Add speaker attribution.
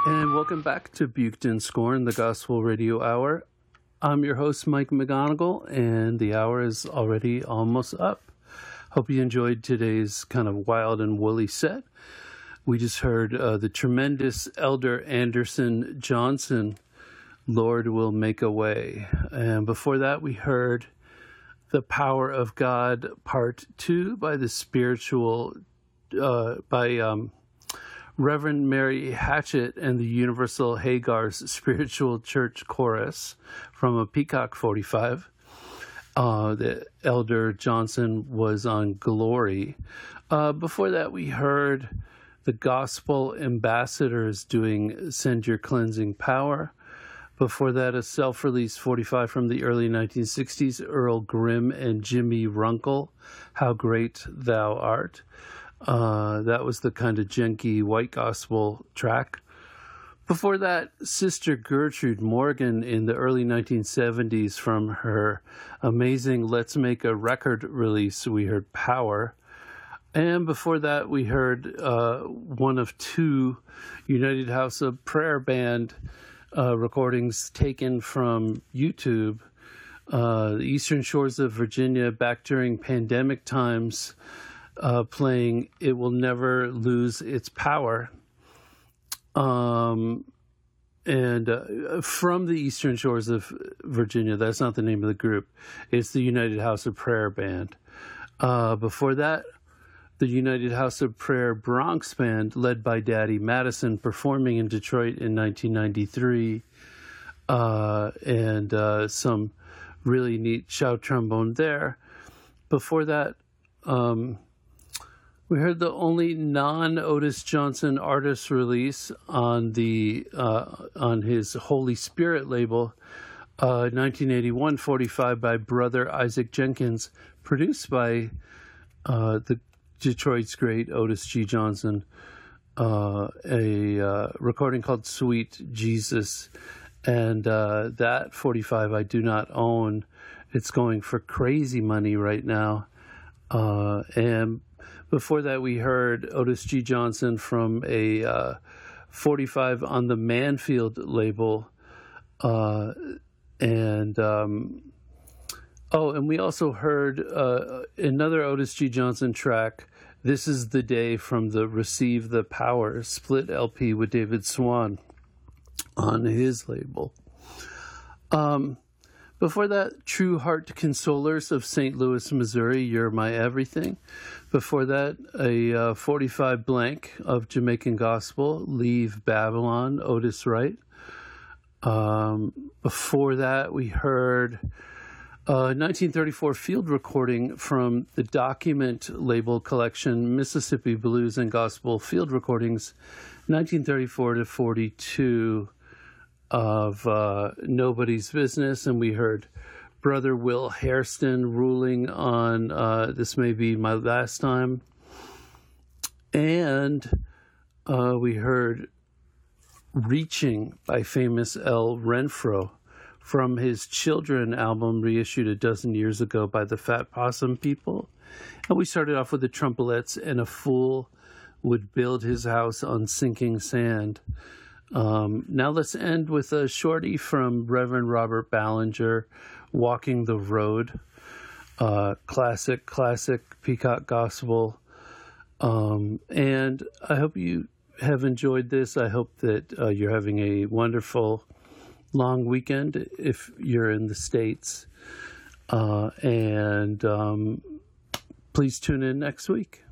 Speaker 1: And welcome back to Buked and Scorn, the Gospel Radio Hour. I'm your host, Mike McGonigal, and the hour is already almost up. Hope you enjoyed today's kind of wild and woolly set. We just heard the tremendous Elder Anderson Johnson, Lord Will Make a Way. And before that, we heard The Power of God, Part 2 by the spiritual, by Reverend Mary Hatchett and the Universal Hagar's Spiritual Church Chorus from a Peacock 45. The Elder Johnson was on Glory. Before that, we heard the Gospel Ambassadors doing Send Your Cleansing Power. Before that, a self-release 45 from the early 1960s, Earl Grimm and Jimmy Runkle, How Great Thou Art. That was the kind of janky white gospel track. Before that, Sister Gertrude Morgan in the early 1970s from her amazing Let's Make a Record release, we heard Power. And before that, we heard one of two United House of Prayer Band recordings taken from YouTube. The Eastern Shores of Virginia back during pandemic times, playing It Will Never Lose Its Power. And from the Eastern Shores of Virginia, that's not the name of the group. It's the United House of Prayer Band. Before that, the United House of Prayer Bronx Band, led by Daddy Madison, performing in Detroit in 1993. And some really neat shout trombone there. Before that, we heard the only non-Otis Johnson artist release on the on his Holy Spirit label, 1981 45 by Brother Isaac Jenkins, produced by the Detroit's great Otis G. Johnson, a recording called Sweet Jesus. And that 45 I do not own. It's going for crazy money right now. And before that, we heard Otis G. Johnson from a 45 on the Manfield label. And we also heard another Otis G. Johnson track, This Is the Day, from the Receive the Power split LP with David Swan on his label. Before that, True Heart Consolers of St. Louis, Missouri, You're My Everything. Before that, a 45 blank of Jamaican Gospel, Leave Babylon, Otis Wright. Before that, we heard 1934 field recording from the Document label collection, Mississippi Blues and Gospel Field Recordings, 1934 to 42, of Nobody's Business. And we heard Brother Will Hairston ruling on This May Be My Last Time. And we heard Reaching by Famous L. Renfro from his Children album, reissued a dozen years ago by the Fat Possum People. And we started off with the Trumpelettes and A Fool Would Build His House on Sinking Sand. Now let's end with a shorty from Reverend Robert Ballinger, Walking the Road. Classic Peacock Gospel. And I hope you have enjoyed this. I hope that you're having a wonderful long weekend if you're in the States. And please tune in next week.